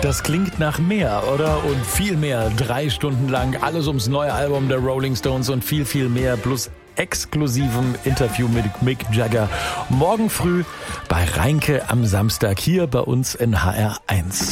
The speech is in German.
Das klingt nach mehr, oder? Und viel mehr. 3 Stunden lang alles ums neue Album der Rolling Stones und viel, viel mehr. Plus exklusivem Interview mit Mick Jagger. Morgen früh bei Reinke am Samstag hier bei uns in HR1.